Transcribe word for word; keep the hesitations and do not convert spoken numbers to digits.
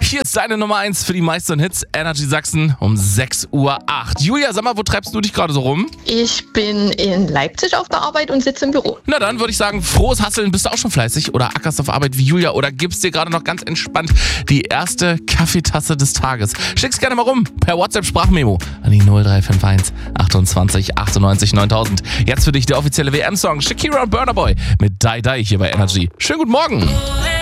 Hier ist deine Nummer eins für die meisten Hits. Energy Sachsen um sechs Uhr acht. Julia, sag mal, wo treibst du dich gerade so rum? Ich bin in Leipzig auf der Arbeit und sitze im Büro. Na dann würde ich sagen, frohes Hasseln. Bist du auch schon fleißig oder ackerst auf Arbeit wie Julia oder gibst dir gerade noch ganz entspannt die erste Kaffeetasse des Tages? Schick's gerne mal rum per WhatsApp-Sprachmemo an die null drei fünf eins achtundzwanzig achtundneunzig neuntausend. Jetzt für dich der offizielle W M-Song Shakira und Burna Boy mit Die Die hier bei Energy. Schönen guten Morgen.